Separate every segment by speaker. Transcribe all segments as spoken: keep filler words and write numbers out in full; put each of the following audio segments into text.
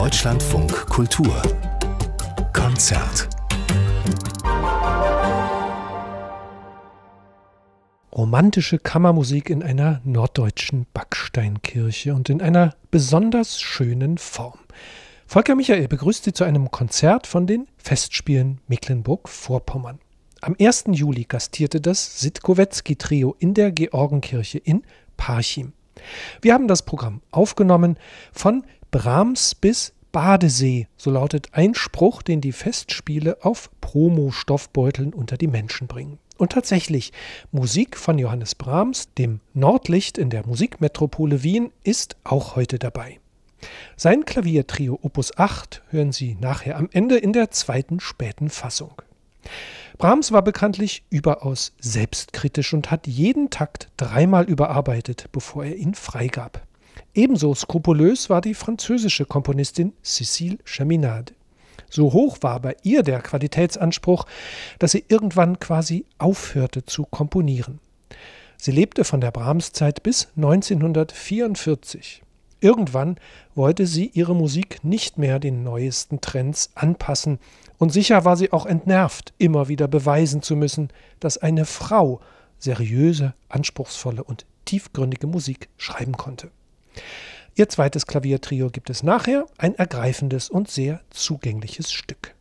Speaker 1: Deutschlandfunk Kultur Konzert.
Speaker 2: Romantische Kammermusik in einer norddeutschen Backsteinkirche und in einer besonders schönen Form. Volker Michael begrüßt Sie zu einem Konzert von den Festspielen Mecklenburg-Vorpommern. Am ersten Juli gastierte das Sitkowetzky-Trio in der Georgenkirche in Parchim. Wir haben das Programm aufgenommen von Brahms bis Badesee, so lautet ein Spruch, den die Festspiele auf Promo-Stoffbeuteln unter die Menschen bringen. Und tatsächlich, Musik von Johannes Brahms, dem Nordlicht in der Musikmetropole Wien, ist auch heute dabei. Sein Klaviertrio Opus acht hören Sie nachher am Ende in der zweiten späten Fassung. Brahms war bekanntlich überaus selbstkritisch und hat jeden Takt dreimal überarbeitet, bevor er ihn freigab. Ebenso skrupulös war die französische Komponistin Cécile Chaminade. So hoch war bei ihr der Qualitätsanspruch, dass sie irgendwann quasi aufhörte zu komponieren. Sie lebte von der Brahms-Zeit bis neunzehnhundertvierundvierzig. Irgendwann wollte sie ihre Musik nicht mehr den neuesten Trends anpassen und sicher war sie auch entnervt, immer wieder beweisen zu müssen, dass eine Frau seriöse, anspruchsvolle und tiefgründige Musik schreiben konnte. Ihr zweites Klaviertrio gibt es nachher, ein ergreifendes und sehr zugängliches Stück.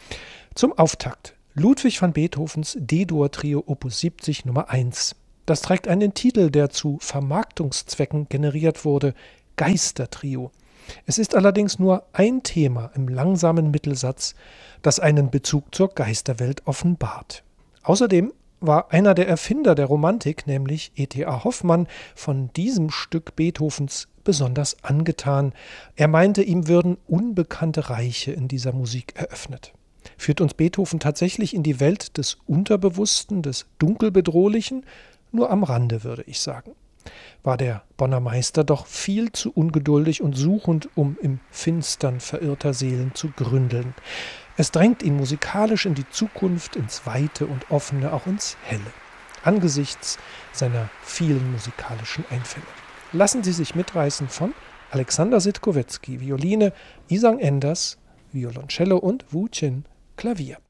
Speaker 2: Zum Auftakt Ludwig van Beethovens D-Dur-Trio Opus siebzig Nummer eins. Das trägt einen Titel, der zu Vermarktungszwecken generiert wurde, Geistertrio. Es ist allerdings nur ein Thema im langsamen Mittelsatz, das einen Bezug zur Geisterwelt offenbart. Außerdem war einer der Erfinder der Romantik, nämlich E T A Hoffmann, von diesem Stück Beethovens besonders angetan. Er meinte, ihm würden unbekannte Reiche in dieser Musik eröffnet. Führt uns Beethoven tatsächlich in die Welt des Unterbewussten, des Dunkelbedrohlichen? Nur am Rande, würde ich sagen. War der Bonner Meister doch viel zu ungeduldig und suchend, um im Finstern verirrter Seelen zu gründeln. Es drängt ihn musikalisch in die Zukunft, ins Weite und Offene, auch ins Helle, angesichts seiner vielen musikalischen Einfälle. Lassen Sie sich mitreißen von Alexander Sitkowetzky, Violine, Isang Enders, Violoncello und Wu Chin, Klavier.